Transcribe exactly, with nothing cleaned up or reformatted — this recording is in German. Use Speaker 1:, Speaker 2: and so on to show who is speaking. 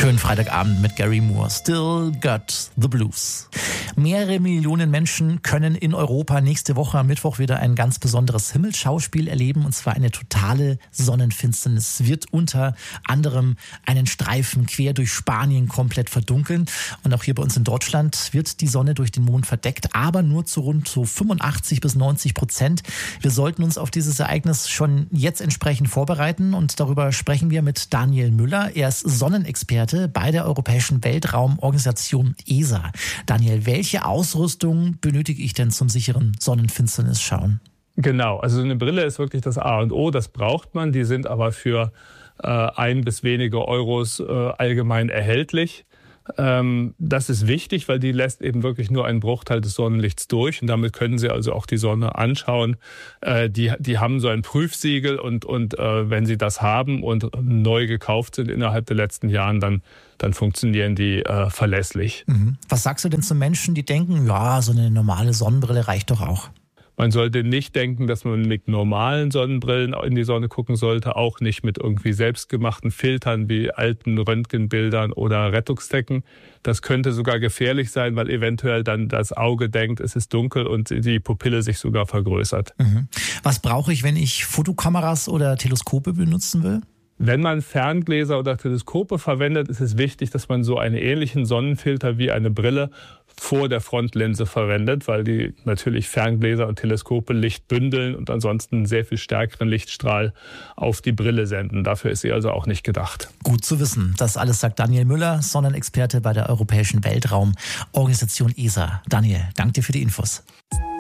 Speaker 1: Schönen Freitagabend mit Gary Moore. Still got the blues. Mehrere Millionen Menschen können in Europa nächste Woche am Mittwoch wieder ein ganz besonderes Himmelsschauspiel erleben, und zwar eine totale Sonnenfinsternis. Es wird unter anderem einen Streifen quer durch Spanien komplett verdunkeln, und auch hier bei uns in Deutschland wird die Sonne durch den Mond verdeckt, aber nur zu rund so fünfundachtzig bis neunzig Prozent. Wir sollten uns auf dieses Ereignis schon jetzt entsprechend vorbereiten, und darüber sprechen wir mit Daniel Müller. Er ist Sonnenexperte bei der Europäischen Weltraumorganisation E S A. Daniel, welche Ausrüstung benötige ich denn zum sicheren Sonnenfinsternisschauen?
Speaker 2: Genau, also eine Brille ist wirklich das A und O, das braucht man. Die sind aber für äh, ein bis wenige Euros äh, allgemein erhältlich. Ähm, das ist wichtig, weil die lässt eben wirklich nur einen Bruchteil des Sonnenlichts durch, und damit können Sie also auch die Sonne anschauen. Äh, die, die haben so ein Prüfsiegel, und, und äh, wenn Sie das haben und neu gekauft sind innerhalb der letzten Jahren, dann, dann funktionieren die äh, verlässlich.
Speaker 1: Mhm. Was sagst du denn zu Menschen, die denken, ja, so eine normale Sonnenbrille reicht doch auch?
Speaker 2: Man sollte nicht denken, dass man mit normalen Sonnenbrillen in die Sonne gucken sollte, auch nicht mit irgendwie selbstgemachten Filtern wie alten Röntgenbildern oder Rettungsdecken. Das könnte sogar gefährlich sein, weil eventuell dann das Auge denkt, es ist dunkel, und die Pupille sich sogar vergrößert.
Speaker 1: Mhm. Was brauche ich, wenn ich Fotokameras oder Teleskope benutzen will?
Speaker 2: Wenn man Ferngläser oder Teleskope verwendet, ist es wichtig, dass man so einen ähnlichen Sonnenfilter wie eine Brille vor der Frontlinse verwendet, weil die natürlich Ferngläser und Teleskope Licht bündeln und ansonsten einen sehr viel stärkeren Lichtstrahl auf die Brille senden. Dafür ist sie also auch nicht gedacht.
Speaker 1: Gut zu wissen. Das alles sagt Daniel Müller, Sonnenexperte bei der Europäischen Weltraumorganisation E S A. Daniel, danke dir für die Infos.